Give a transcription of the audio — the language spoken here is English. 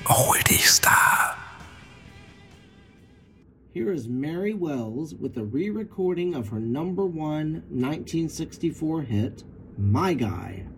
Oldie-Star. Here is Mary Wells with a re-recording of her number one 1964 hit, My Guy.